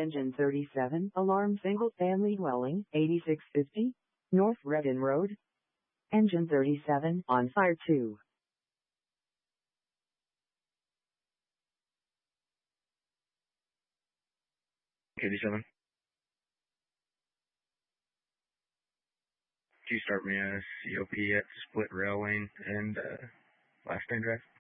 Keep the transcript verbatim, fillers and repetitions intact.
Engine thirty-seven, alarm single-family dwelling, eighty-six fifty, North Redden Road. Engine thirty-seven, on fire two. eighty-seven. Can you start me a C O P at Split Rail Lane and uh, Last Lane Drive?